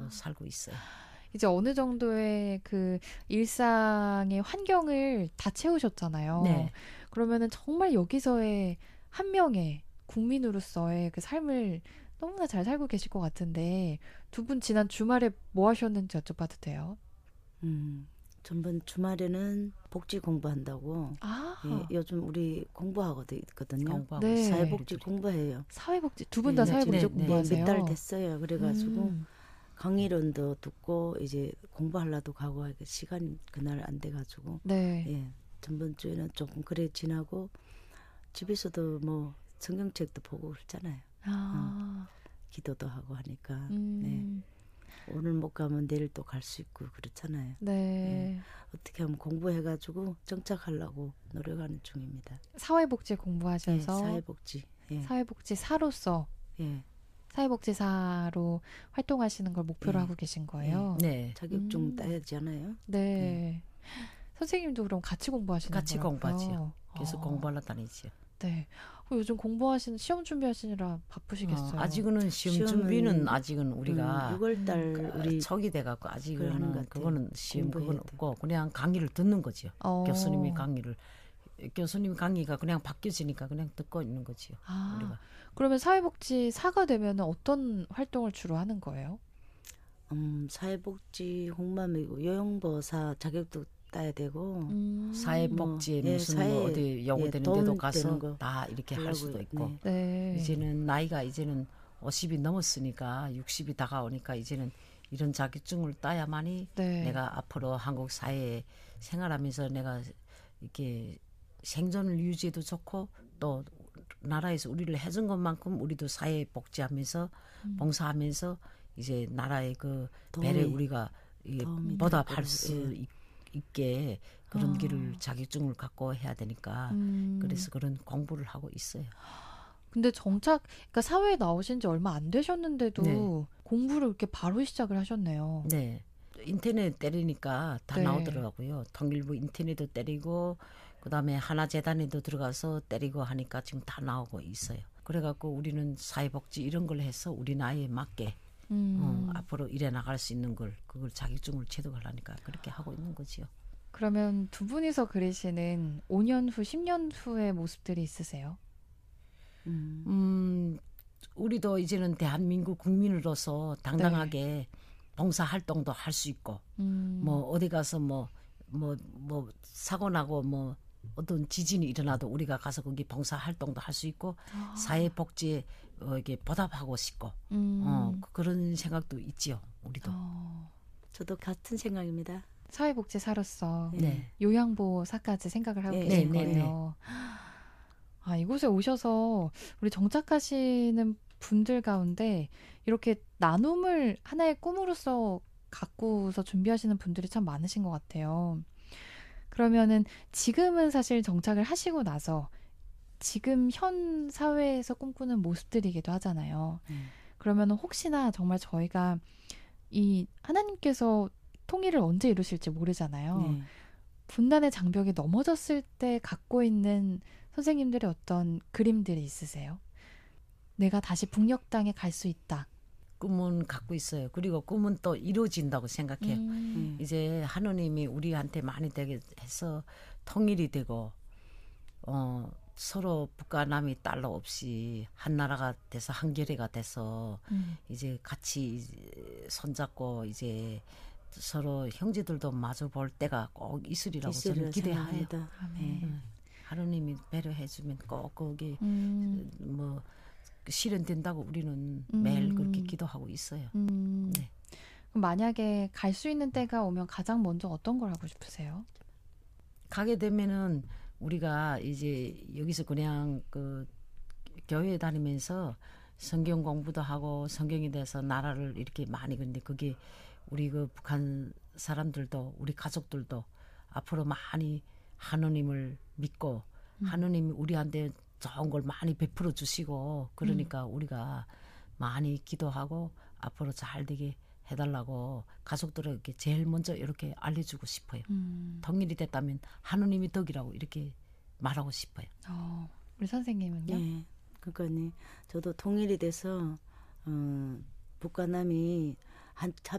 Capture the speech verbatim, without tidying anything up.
살고 있어요. 이제 어느 정도의 그 일상의 환경을 다 채우셨잖아요. 네. 그러면은 정말 여기서의 한 명의 국민으로서의 그 삶을 너무나 잘 살고 계실 것 같은데 두 분 지난 주말에 뭐 하셨는지 여쭤봐도 돼요? 음, 전번 주말에는 복지 공부한다고. 아, 예, 요즘 우리 공부하거든요. 공부하고 네. 있어요. 사회복지 공부해요. 사회복지 두 분 다 네, 사회복지 네, 네. 공부하세요? 몇 달 됐어요. 그래가지고 음. 강의론도 듣고 이제 공부하려도 가고 하니까 시간이 그날 안 돼가지고 네. 예, 전번 주에는 조금 그래 지나고 집에서도 뭐 성경책도 보고 그랬잖아요. 아, 기도도 하고 하니까 음. 네. 오늘 못 가면 내일 또 갈 수 있고 그렇잖아요. 네. 어떻게 하면 공부해가지고 정착하려고 노력하는 중입니다. 사회복지 예, 공부하셔서 사회복지. 예, 사회복지사로서 예. 사회복지사로 활동하시는 걸 목표로 예. 하고 계신 거예요. 네. 자격증 음. 따야 되잖아요. 네. 선생님도 그럼 같이 공부하시는 같이 거라고요? 공부하지요. 계속 어, 공부하러 다니지요. 네. 어, 요즘 공부하시는 시험 준비하시느라 바쁘시겠어요. 어, 아직은 시험 시험은, 준비는 아직은 우리가 음, 유월달 그, 우리 초기 돼갖고 그걸 하는 것 아직은 같아요. 그거는 시험 그건 공부해야 돼. 없고 그냥 강의를 듣는 거지요. 어. 교수님이 강의를 교수님 강의가 그냥 바뀌어지니까 그냥 듣고 있는 거지요. 아, 우리가. 그러면 사회복지사가 되면 어떤 활동을 주로 하는 거예요? 음, 사회복지 홍마미고 요양보호사 자격도 따야 되고 음. 사회복지에 뭐, 예, 무슨 사회, 뭐 어디 요구되는 예, 데도 도움 가서 되는 거 다 이렇게 할 하려고, 수도 있고 네. 네. 이제는 나이가 이제는 오십이 넘었으니까 육십이 다가오니까 이제는 이런 자격증을 따야만이 네. 내가 앞으로 한국 사회에 생활하면서 내가 이렇게 생존을 유지해도 좋고 또 나라에서 우리를 해준 것만큼 우리도 사회 복지하면서 음. 봉사하면서 이제 나라의 그 도움이- 배를 우리가 이게 도움이 보답할 되도록, 수 예. 있, 있게 그런 아. 길을 자격증을 갖고 해야 되니까 음. 그래서 그런 공부를 하고 있어요. 근데 정착, 그러니까 사회에 나오신 지 얼마 안 되셨는데도 네. 공부를 이렇게 바로 시작을 하셨네요. 네. 인터넷 때리니까 다 네. 나오더라고요. 통일부 인터넷도 때리고 그다음에 하나재단에도 들어가서 때리고 하니까 지금 다 나오고 있어요. 그래갖고 우리는 사회복지 이런 걸 해서 우리 나이에 맞게 음. 어, 앞으로 일해 나갈 수 있는 걸 그걸 자격증을 취득하려니까 그렇게 하고 있는 거지요. 그러면 두 분이서 그리시는 오 년 후, 십 년 후의 모습들이 있으세요? 음, 음, 우리도 이제는 대한민국 국민으로서 당당하게 봉사 활동도 할 수 있고 음. 뭐 어디 가서 뭐 뭐 뭐 사고 나고 뭐 어떤 지진이 일어나도 우리가 가서 거기 봉사 활동도 할 수 있고 아. 사회 복지에 어, 이게 보답하고 싶고 음. 어, 그런 생각도 있지요. 우리도. 어. 저도 같은 생각입니다. 사회복지사로서 네. 요양보호사까지 생각을 하고 네, 계신 네, 네, 거예요. 아, 이곳에 오셔서 우리 정착하시는 분들 가운데 이렇게 나눔을 하나의 꿈으로서 갖고서 준비하시는 분들이 참 많으신 것 같아요. 그러면은 지금은 사실 정착을 하시고 나서 지금 현 사회에서 꿈꾸는 모습들이기도 하잖아요. 음. 그러면 혹시나 정말 저희가 이 하나님께서 통일을 언제 이루실지 모르잖아요. 네. 분단의 장벽이 넘어졌을 때 갖고 있는 선생님들의 어떤 그림들이 있으세요? 내가 다시 북녘 땅에 갈 수 있다. 꿈은 갖고 있어요. 그리고 꿈은 또 이루어진다고 생각해요. 음. 네. 이제 하느님이 우리한테 많이 되게 해서 통일이 되고 어, 서로 북과 남이 딸로 없이 한 나라가 돼서 한결레가 돼서 음. 이제 같이 이제 손잡고 이제 서로 형제들도 마주 볼 때가 꼭 있으리라고 저는 있으리라 기대해요. 생각합니다. 아멘. 네. 하느님이 배려해주면 꼭 거기 음. 뭐 실현된다고 우리는 음. 매일 그렇게 기도하고 있어요. 음. 네. 그럼 만약에 갈 수 있는 때가 오면 가장 먼저 어떤 걸 하고 싶으세요? 가게 되면은 우리가 이제 여기서 그냥 그 교회 다니면서 성경 공부도 하고 성경에 대해서 나라를 이렇게 많이 그런데 그게 우리 그 북한 사람들도 우리 가족들도 앞으로 많이 하느님을 믿고 음. 하느님이 우리한테 좋은 걸 많이 베풀어 주시고 그러니까 음. 우리가 많이 기도하고 앞으로 잘 되게 해달라고 가족들에게 제일 먼저 이렇게 알려주고 싶어요. 음. 통일이 됐다면 하느님이 덕이라고 이렇게 말하고 싶어요. 어, 우리 선생님은요? 예, 그러니까 저도 통일이 돼서 어, 북과 남이 한